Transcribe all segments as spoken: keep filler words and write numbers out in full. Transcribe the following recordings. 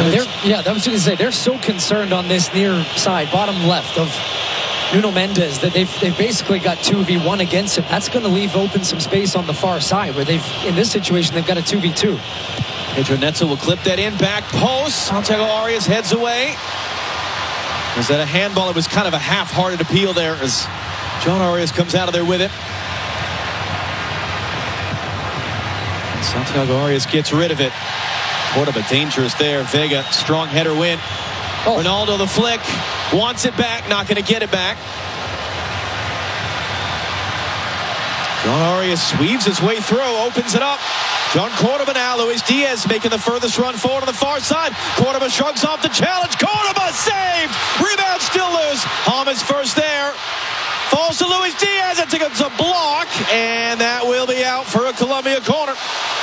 They're, yeah, I was going to say, they're so concerned on this near side, bottom left of Nuno Mendes, that they've, they've basically got two v one against him. That's going to leave open some space on the far side where they've, in this situation, they've got a two v two. Pedro Neto will clip that in, back post. Santiago Arias heads away. Was that a handball? It was kind of a half-hearted appeal there as John Arias comes out of there with it. And Santiago Arias gets rid of it. Cordoba dangerous there. Vega, strong header win. Oh. Ronaldo the flick. Wants it back. Not going to get it back. John Arias weaves his way through. Opens it up. John Cordoba now. Luis Diaz making the furthest run forward on the far side. Cordoba shrugs off the challenge. Cordoba saved. Rebound still loose. Hamas first there. Falls to Luis Diaz. It's a block. And that will be out for a Colombia corner.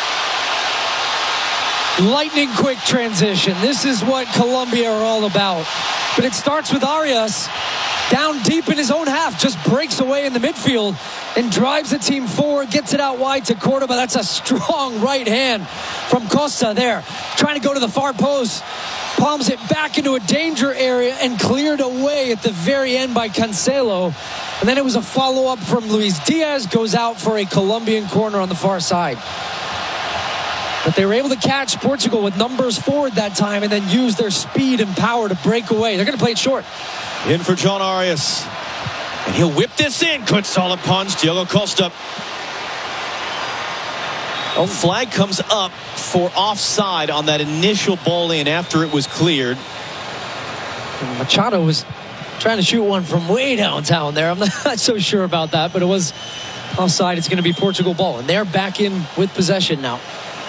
Lightning quick transition. This is what Colombia are all about. But it starts with Arias down deep in his own half, just breaks away in the midfield and drives the team forward, gets it out wide to Cordoba. That's a strong right hand from Costa there, trying to go to the far post, palms it back into a danger area and cleared away at the very end by Cancelo. And then it was a follow-up from Luis Diaz, goes out for a Colombian corner on the far side. But they were able to catch Portugal with numbers forward that time and then use their speed and power to break away. They're going to play it short. In for John Arias. And he'll whip this in. Good solid punch. Diogo Costa. Oh, flag comes up for offside on that initial ball in after it was cleared. And Machado was trying to shoot one from way downtown there. I'm not so sure about that, but it was offside. It's going to be Portugal ball. And they're back in with possession now.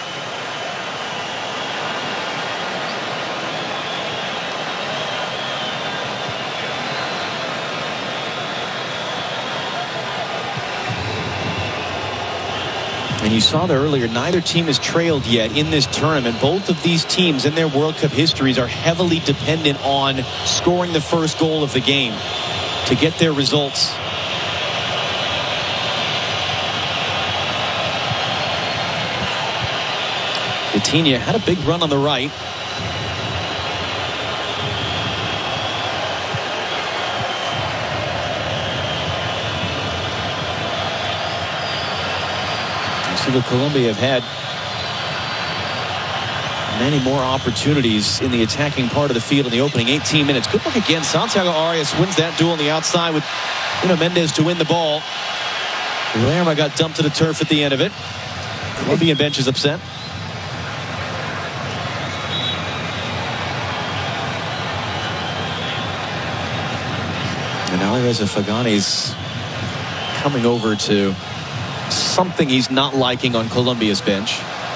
And you saw there earlier, neither team has trailed yet in this tournament. Both of these teams in their World Cup histories are heavily dependent on scoring the first goal of the game to get their results. Coutinho had a big run on the right. So the Colombia have had many more opportunities in the attacking part of the field in the opening eighteen minutes. Good look again. Santiago Arias wins that duel on the outside with Nuno Mendes to win the ball. Lerma got dumped to the turf at the end of it. Colombian bench is upset. And Alireza Fagani's coming over to something he's not liking on Colombia's bench.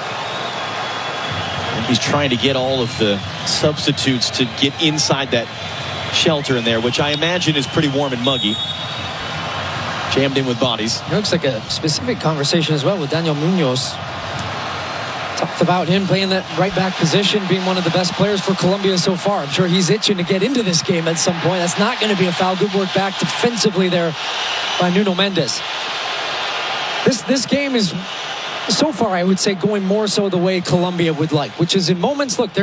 And he's trying to get all of the substitutes to get inside that shelter in there, which I imagine is pretty warm and muggy. Jammed in with bodies. It looks like a specific conversation as well with Daniel Munoz. Talked about him playing that right back position, being one of the best players for Colombia so far. I'm sure he's itching to get into this game at some point. That's not going to be a foul. Good work back defensively there by Nuno Mendes. This this game is, so far, I would say, going more so the way Colombia would like, which is in moments, look, they're